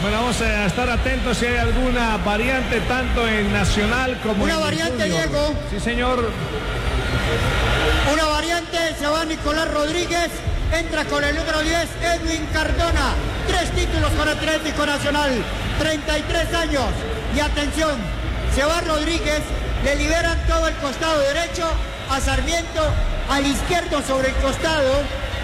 Bueno, vamos a estar atentos si hay alguna variante tanto en Nacional como una en variante, Junior. Diego. Sí, señor. Una variante, se va Nicolás Rodríguez, entra con el número 10, Edwin Cardona. 3 títulos con Atlético Nacional, 33 años. Y atención, se va Rodríguez, le liberan todo el costado derecho a Sarmiento, al izquierdo sobre el costado,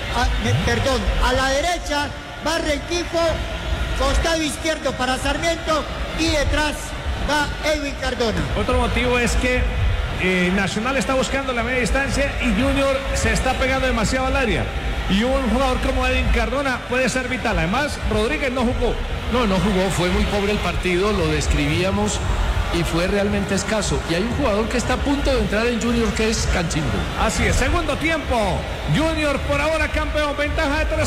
a la derecha va Rengifo, costado izquierdo para Sarmiento y detrás va Edwin Cardona. Otro motivo es que Nacional está buscando la media distancia y Junior se está pegando demasiado al área. Y un jugador como Edwin Cardona puede ser vital. Además, Rodríguez no jugó. No jugó, fue muy pobre el partido, lo describíamos y fue realmente escaso. Y hay un jugador que está a punto de entrar en Junior que es Canchimbo. Así es, segundo tiempo. Junior por ahora campeón, ventaja de 3-0.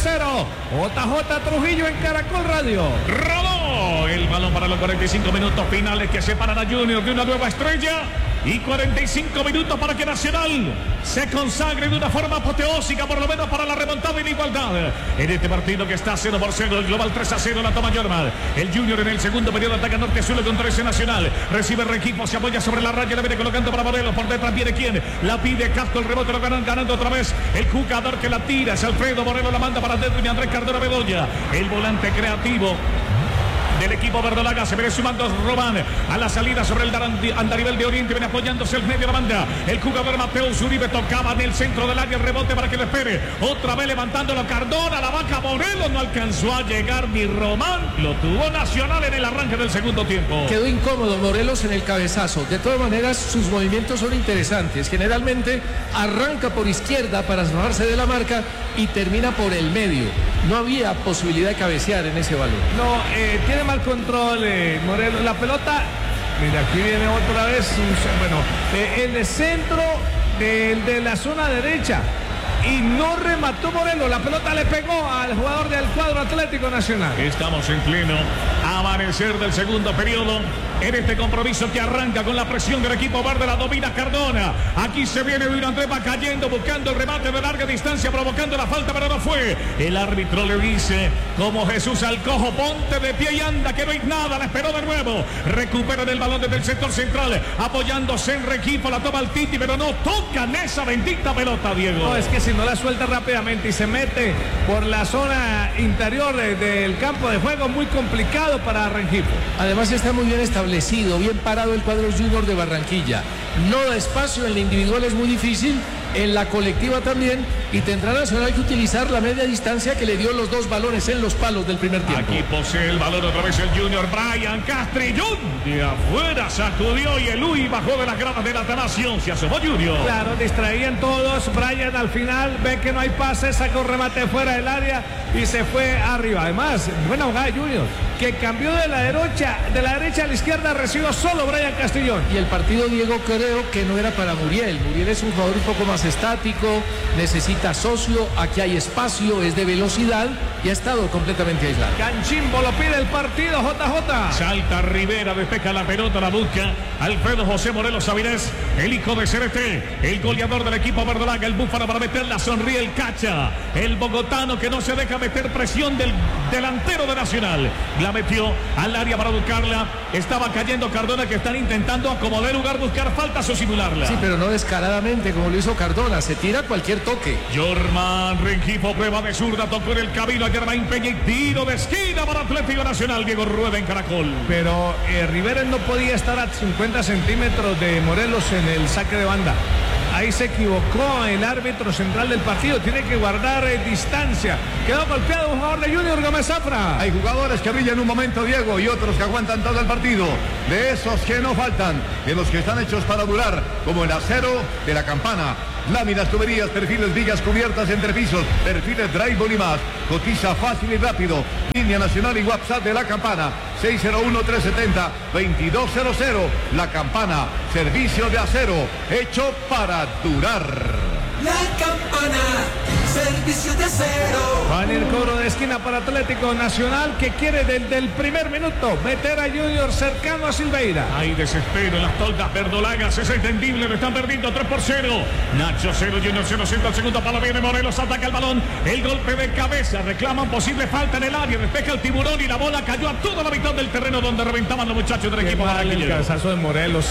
JJ Trujillo en Caracol Radio. Rodó el balón para los 45 minutos finales que separan a Junior de una nueva estrella. Y 45 minutos para que Nacional se consagre de una forma apoteósica, por lo menos para la remontada y la igualdad. En este partido que está 0-0, el global 3-0, la toma Jorman. El Junior en el segundo periodo ataca norte-sur con 13 Nacional. Recibe Rengifo, se apoya sobre la raya, la viene colocando para Morelos. Por detrás viene quién, la pide Castro, el rebote lo ganan, ganando otra vez. El jugador que la tira es Alfredo Morelos, la manda para Edwin y Andrés Cardona Bedoya. El volante creativo del equipo verdolaga se viene sumando Román a la salida sobre el andarivel de Oriente, viene apoyándose el medio de la banda. El jugador Mateo Zuribe tocaba en el centro del área, el rebote para que lo espere. Otra vez levantándolo Cardona, la vaca Morelos, no alcanzó a llegar ni Román. Lo tuvo Nacional en el arranque del segundo tiempo. Quedó incómodo Morelos en el cabezazo. De todas maneras, sus movimientos son interesantes. Generalmente arranca por izquierda para zafarse de la marca y termina por el medio. No había posibilidad de cabecear en ese balón. No, tiene mal control Morelos. La pelota, mira, aquí viene otra vez. En el centro de la zona derecha. Y no remató Morelos, la pelota le pegó al jugador del cuadro Atlético Nacional. Estamos en pleno amanecer del segundo periodo en este compromiso que arranca con la presión del equipo verde, la domina Cardona. Aquí se viene Luis Andrés, va cayendo, buscando el remate de larga distancia, provocando la falta, pero no fue. El árbitro le dice, como Jesús al cojo, ponte de pie y anda, que no hay nada, la esperó de nuevo. Recuperan el balón desde el sector central, apoyándose en Rengifo, la toma el Titi, pero no tocan esa bendita pelota, Diego. No, es que si no la suelta rápidamente y se mete por la zona interior del campo de juego, muy complicado para Rengifo. Además está muy bien establecido, bien parado el cuadro Junior de Barranquilla. No da espacio, en la individual es muy difícil, en la colectiva también, y tendrá Nacional que utilizar la media distancia que le dio los dos balones en los palos del primer tiempo. Aquí posee el balón otra vez el Junior, Brian Castrillón de afuera sacudió y el Luis bajó de las gradas del Atanasio, se asomó Junior. Claro, distraían todos. Brian al final ve que no hay pase, sacó un remate fuera del área y se fue arriba. Además, buena jugada de Junior, que cambió de la derecha a la izquierda, recibió solo Brian Castrillón. Y el partido, Diego, creo que no era para Muriel. Muriel es un jugador un poco más estático, necesita socio, aquí hay espacio, es de velocidad y ha estado completamente aislado. Canchimbo lo pide el partido, JJ. Salta Rivera, despeja la pelota, la busca Alfredo José Morelos Avilés, el hijo de Celeste, el goleador del equipo verdolaga, el búfalo para meterla, sonríe el Cacha, el bogotano que no se deja meter presión del delantero de Nacional. La metió al área para buscarla, estaba cayendo Cardona, que están intentando acomodar lugar, buscar faltas o simularla. Sí, pero no descaradamente como lo hizo Cardona, se tira cualquier toque. Jorman Rengifo, prueba de zurda, tocó en el camino a Germain Peña y tiro de esquina para Atlético Nacional, Diego Rueda en Caracol. Pero Rivera no podía estar a 50 centímetros de Morelos en el saque de banda. Ahí se equivocó el árbitro central del partido, tiene que guardar distancia. Quedó golpeado un jugador de Junior, Gómez Zafra. Hay jugadores que brillan un momento, Diego, y otros que aguantan todo el partido. De esos que no faltan, de los que están hechos para durar, como el acero de la Campana. Láminas, tuberías, perfiles, vigas cubiertas, entrepisos, perfiles, drywall y más. Cotiza fácil y rápido. Línea nacional y WhatsApp de la Campana. 601-370-2200. La Campana, servicio de acero, hecho para durar. La Campana, servicio de Acero. Va a venir cobro de esquina para Atlético Nacional, que quiere desde el primer minuto meter a Junior cercano a Silveira. Hay desespero en las toldas verdolagas, es entendible, lo están perdiendo 3-0. Nacho 0, Junior 0, sienta el segundo palo, viene Morelos, ataca el balón, el golpe de cabeza, reclaman posible falta en el área, despeja el tiburón y la bola cayó a toda la mitad del terreno donde reventaban los muchachos del equipo El cabezazo de Morelos,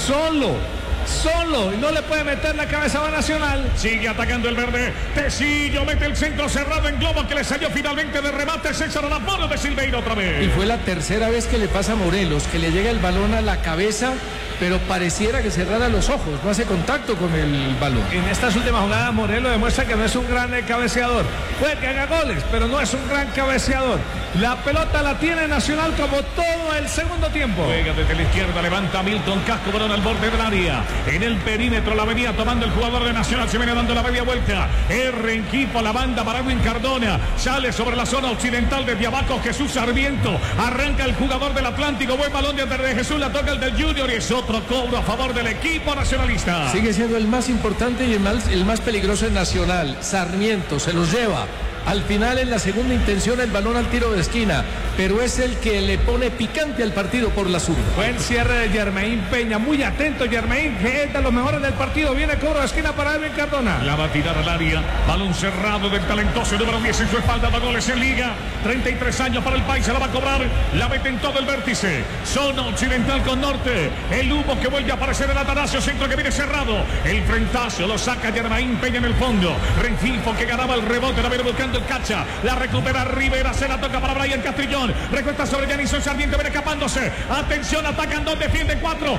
solo, y no le puede meter la cabeza a Nacional. Sigue atacando el verde. Tecillo mete el centro cerrado en globo que le salió finalmente de remate. César a la mano de Silveira otra vez. Y fue la tercera vez que le pasa a Morelos, que le llega el balón a la cabeza, pero pareciera que cerrara los ojos, no hace contacto con el balón. En estas últimas jugadas Morelos demuestra que no es un gran cabeceador. Puede que haga goles, pero no es un gran cabeceador. La pelota la tiene Nacional como todo el segundo tiempo. Juega desde la izquierda, levanta Milton Casco, balón al borde del área. En el perímetro la venía tomando el jugador de Nacional, se viene dando la media vuelta. R en equipo, la banda para Edwin Cardona. Sale sobre la zona occidental desde abajo Jesús Sarmiento. Arranca el jugador del Atlántico, buen balón de Jesús, la toca el del Junior y es otro cobro a favor del equipo nacionalista. Sigue siendo el más importante y el más peligroso en Nacional. Sarmiento se los lleva. Al final, en la segunda intención, el balón al tiro de esquina, pero es el que le pone picante al partido por la zurda. Buen cierre de Germain Peña, muy atento Germain, que es de los mejores del partido. Viene cobro de esquina para Edwin Cardona. La va a tirar al área, balón cerrado del talentoso número 10 en su espalda, da goles en liga, 33 años para el país, se la va a cobrar, la mete en todo el vértice, zona occidental con norte, el humo que vuelve a aparecer en Atanasio, centro que viene cerrado, el frentazo lo saca Germain Peña en el fondo, Rengifo que ganaba el rebote, la viene buscando el Cacha, la recupera Rivera, se la toca para Brian Castrillón, recuesta sobre Janison Sarmiento, viene escapándose, atención, atacan dos, defienden cuatro,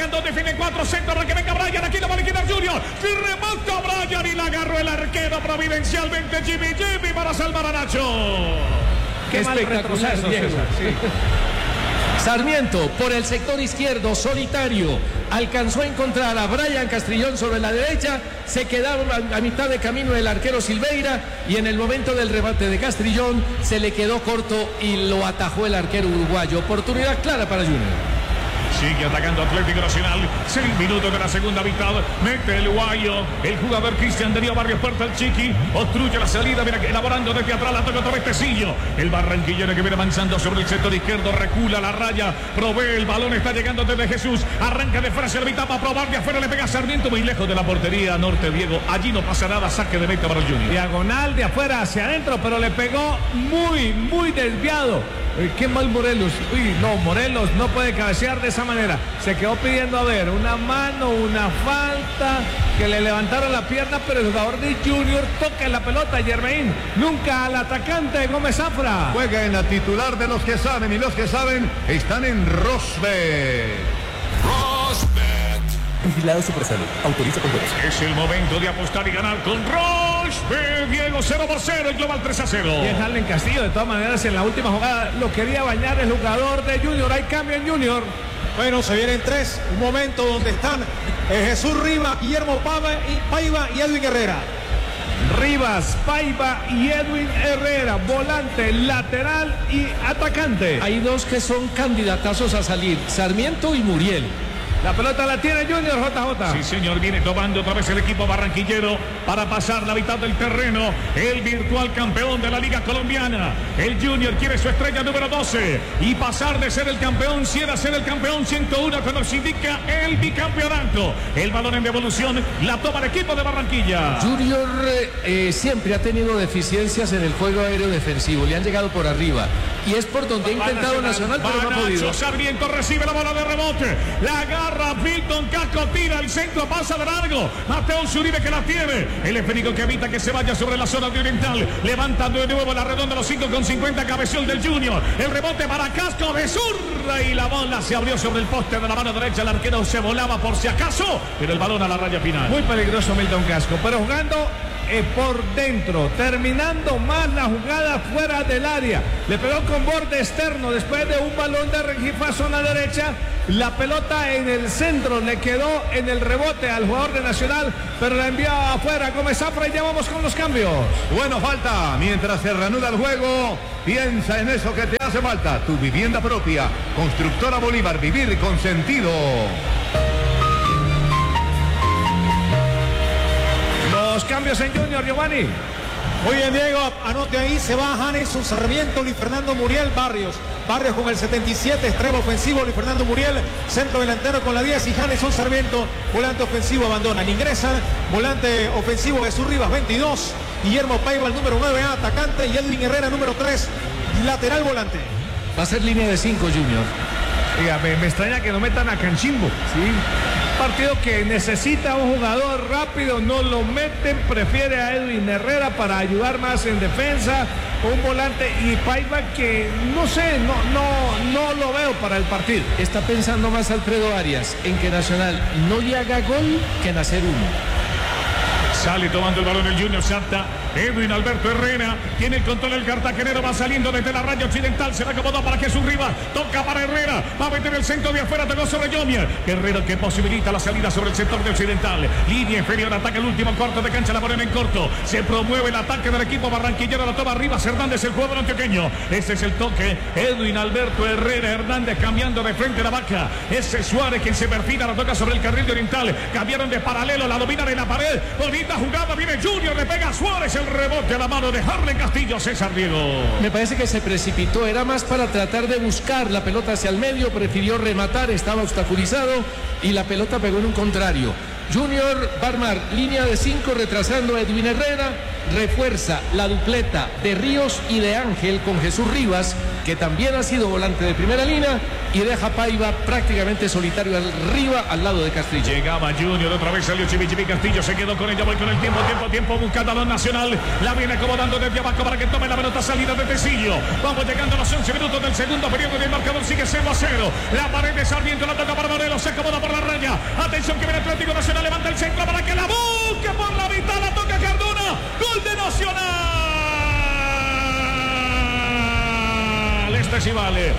centro para que venga Brian, aquí la va a liquidar Junior, y remata Brian y la agarró el arquero providencialmente Jimmy para salvar a Nacho. Qué mal retroceso, César. Sí. Sarmiento por el sector izquierdo, solitario, alcanzó a encontrar a Brian Castrillón sobre la derecha, se quedaba a mitad de camino el arquero Silveira y en el momento del remate de Castrillón se le quedó corto y lo atajó el arquero uruguayo. Oportunidad clara para Junior. Sigue atacando Atlético Nacional. 6 minutos de la segunda mitad. Mete el guayo. El jugador Cristian Darío Barrios Puerta el Chiqui. Obstruye la salida. Mira que elaborando desde atrás. La toca otra vez Tecillo. El barranquillero que viene avanzando sobre el sector izquierdo. Recula la raya. Provee el balón. Está llegando desde Jesús. Arranca de fuera hacia la mitad para probar. De afuera le pega a Sarmiento. Muy lejos de la portería norte, Diego. Allí no pasa nada. Saque de meta para el Junior. Diagonal de afuera hacia adentro. Pero le pegó muy desviado. Qué mal Morelos. Uy, no, Morelos no puede cabecear de esa manera. Se quedó pidiendo, a ver, una mano, una falta, que le levantaron la pierna, pero el jugador de Junior toca la pelota, Germain. Nunca al atacante Gómez Zafra. Juega en la titular de los que saben, y los que saben están en Rosbet. Vigilado Supersalud. Autoriza con juegos. Es el momento de apostar y ganar con Rosbet. Diego 0-0 y global 3-0. Y es Harlen Castillo, de todas maneras, en la última jugada lo quería bañar el jugador de Junior. Hay cambio en Junior. Bueno, se vienen tres. Un momento donde están Jesús Rivas, Guillermo Paiva y Edwin Herrera. Rivas, Paiva y Edwin Herrera, volante, lateral y atacante. Hay dos que son candidatazos a salir, Sarmiento y Muriel. La pelota la tiene Junior, JJ. Sí, señor, viene tomando otra vez el equipo barranquillero para pasar la mitad del terreno. El virtual campeón de la Liga Colombiana. El Junior quiere su estrella número 12 y pasar de ser el campeón 100 a ser el campeón 101, que nos indica el bicampeonato. El balón en devolución, la toma el equipo de Barranquilla. Junior siempre ha tenido deficiencias en el juego aéreo defensivo, le han llegado por arriba y es por donde ha intentado Nacional, pero no ha podido. Sarmiento recibe la bola de rebote, la agarra Milton Casco, tira el centro, pasa de largo. Mateo Zuribe que la tiene. El esférico que evita que se vaya sobre la zona de oriental. Levanta de nuevo la redonda los 5,50. Cabeció el del Junior. El rebote para Casco de zurda y la bola se abrió sobre el poste de la mano derecha. El arquero se volaba por si acaso, pero el balón a la raya final. Muy peligroso Milton Casco, pero jugando por dentro, terminando más la jugada fuera del área. Le pegó con borde externo después de un balón de Rengifo a zona derecha. La pelota en el centro le quedó en el rebote al jugador de Nacional, pero la envió afuera Gómez Zafra y ya vamos con los cambios. Bueno, falta. Mientras se reanuda el juego, piensa en eso que te hace falta. Tu vivienda propia. Constructora Bolívar, vivir con sentido. Los cambios en Junior, Giovanni. Muy bien, Diego, anote ahí, se va Janeson Sarmiento, Luis Fernando Muriel, Barrios con el 77, extremo ofensivo, Luis Fernando Muriel, centro delantero con la 10 y Janeson Sarmiento, volante ofensivo, abandonan. Ingresan, volante ofensivo Jesús Rivas, 22, Guillermo Paiva, el número 9, atacante, y Edwin Herrera, número 3, lateral volante. Va a ser línea de 5, Junior. Oiga, me extraña que no metan a Canchimbo, ¿sí? Partido que necesita un jugador rápido, no lo meten, prefiere a Edwin Herrera para ayudar más en defensa, un volante, y Paiva que no sé, no lo veo para el partido. Está pensando más Alfredo Arias en que Nacional no le haga gol que en hacer uno. Sale tomando el balón el Junior Santa. Edwin Alberto Herrera tiene el control del cartagenero. Va saliendo desde la raya occidental. Se la acomodó para Jesús Rivas. Toca para Herrera. Va a meter el centro de afuera. Tocó sobre Yomier. Herrera que posibilita la salida sobre el sector de occidental. Línea inferior. Ataca el último cuarto de cancha. La ponen en corto. Se promueve el ataque del equipo barranquillero. La toma Rivas Hernández, el jugador antioqueño. Ese es el toque. Edwin Alberto Herrera Hernández cambiando de frente a la vaca. Ese Suárez quien se perfila. La toca sobre el carril de oriental. Cambiaron de paralelo. La dominan en la pared. Bonita jugada. Viene Junior. Le pega a Suárez. El rebote a la mano de Harlen Castillo. César Diego. Me parece que se precipitó, era más para tratar de buscar la pelota hacia el medio, prefirió rematar, estaba obstaculizado y la pelota pegó en un contrario. Junior va a armar línea de 5 retrasando a Edwin Herrera, refuerza la dupleta de Ríos y de Ángel con Jesús Rivas, que también ha sido volante de primera línea, y deja Paiva prácticamente solitario arriba al lado de Castillo. Llegaba Junior, otra vez salió Chibi Castillo, se quedó con ella, voy con el tiempo, buscando a Don Nacional, la viene acomodando desde abajo para que tome la pelota salida de Tecillo. Vamos llegando a los 11 minutos del segundo periodo y el marcador sigue 0-0. La pared de Sarmiento la toca para Morelos, se acomoda por la raya. Atención que viene Atlético Nacional, levanta el centro para que la busque por la mitad, la toca Cardona. Gol de Nacional. Este sí vale.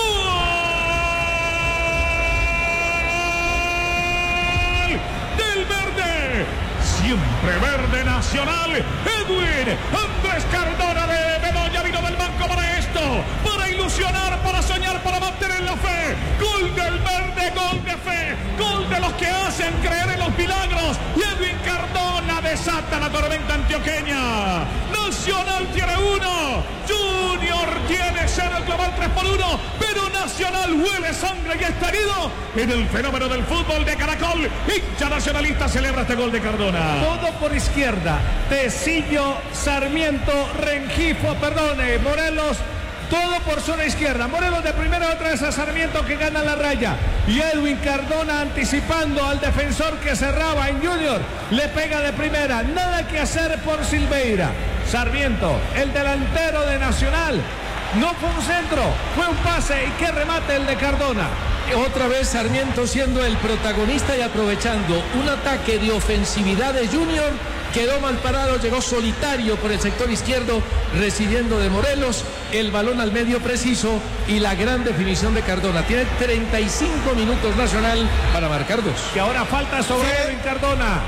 Siempre verde Nacional. Edwin Andrés Cardona de Bedoya vino del banco para esto, para ilusionar, para soñar, para mantener la fe. Gol del verde, gol de fe, gol de los que hacen creer en los milagros. Y Edwin Cardona desata la tormenta antioqueña. Nacional tiene 1, Junior tiene 0, el global 3-1, pero Nacional huele sangre y está herido en el fenómeno del fútbol de Caracol. Hincha nacionalista celebra este gol de Cardona. Todo por izquierda, Tecillo, Sarmiento, Rengifo, Morelos, todo por zona izquierda. Morelos de primera, otra vez a Sarmiento que gana la raya. Y Edwin Cardona anticipando al defensor que cerraba en Junior. Le pega de primera, nada que hacer por Silveira. Sarmiento, el delantero de Nacional. No fue un centro, fue un pase y qué remate el de Cardona. Otra vez Sarmiento siendo el protagonista y aprovechando un ataque de ofensividad de Junior. Quedó mal parado, llegó solitario por el sector izquierdo, recibiendo de Morelos el balón al medio preciso y la gran definición de Cardona. Tiene 35 minutos Nacional para marcar 2. Y ahora falta sobre Edwin Cardona.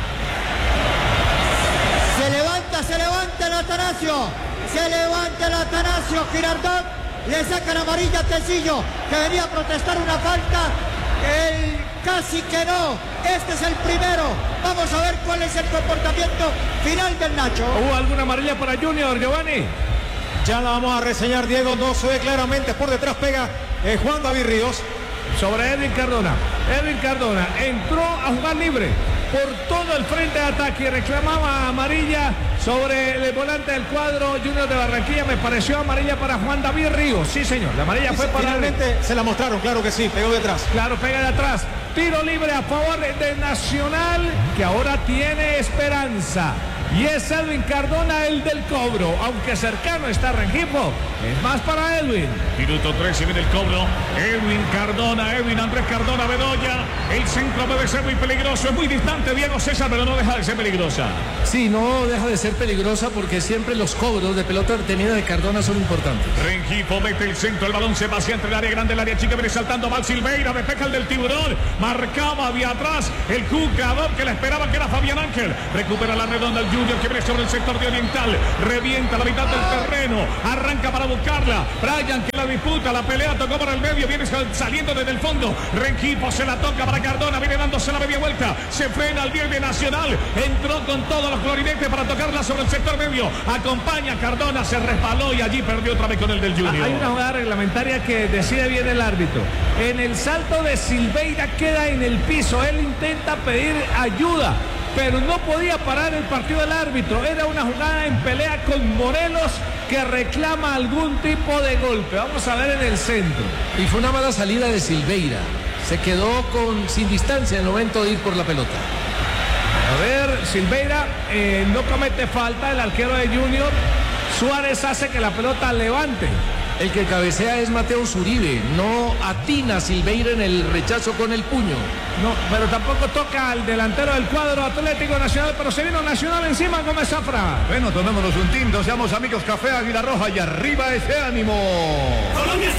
Se levanta el Atanasio. Se levanta el Atanasio Girardot. Le sacan amarilla a Tecillo, que venía a protestar una falta. El casi que no. Este es el primero. Vamos a ver cuál es el comportamiento final del Nacho. ¿Hubo alguna amarilla para Junior, Giovanni? Ya la vamos a reseñar, Diego. No se ve claramente. Por detrás pega Juan David Ríos. Sobre Edwin Cardona. Edwin Cardona entró a jugar libre por todo el frente de ataque y reclamaba amarilla sobre el volante del cuadro Junior de Barranquilla. Me pareció amarilla para Juan David Ríos. Sí, señor, la amarilla fue para finalmente se la mostraron, claro que sí, pegó detrás. Claro, pega de atrás. Tiro libre a favor de Nacional, que ahora tiene esperanza. Y es Edwin Cardona el del cobro, aunque cercano está Rengifo. Es más para Edwin. Minuto 13, viene el cobro. Edwin Cardona, Edwin Andrés Cardona Bedoya. El centro puede ser muy peligroso, es muy distante Diego César, pero no deja de ser peligrosa. Sí, no deja de ser peligrosa porque siempre los cobros de pelota detenida de Cardona son importantes. Rengifo mete el centro, el balón se pasea entre el área grande, el área chica, viene saltando Val Silveira, despeja el del Tiburón. Marcaba de atrás el jugador que la esperaba, que era Fabián Ángel. Recupera la redonda el Junior que viene sobre el sector de Oriental. Revienta la mitad del terreno. Arranca para buscarla. Brian que la disputa. La pelea tocó por el medio. Viene saliendo desde el fondo. Rengifo se la toca para Cardona. Viene dándose la media vuelta. Se frena al 10 de Nacional. Entró con todos los clorinetes para tocarla sobre el sector medio. Acompaña Cardona. Se resbaló y allí perdió otra vez con el del Junior. Hay una jugada reglamentaria que decide bien el árbitro. En el salto de Silveira queda en el piso. Él intenta pedir ayuda, pero no podía parar el partido del árbitro. Era una jugada en pelea con Morelos que reclama algún tipo de golpe. Vamos a ver en el centro. Y fue una mala salida de Silveira. Se quedó sin distancia en el momento de ir por la pelota. A ver, Silveira no comete falta. El arquero de Junior. Suárez hace que la pelota levante. El que cabecea es Mateo Zuribe. No atina Silveira en el rechazo con el puño. No, pero tampoco toca al delantero del cuadro Atlético Nacional, pero se vino Nacional encima, Gómez Zafra. Bueno, tomémonos un tinto, seamos amigos. Café Águila Roja y arriba ese ánimo. Colombia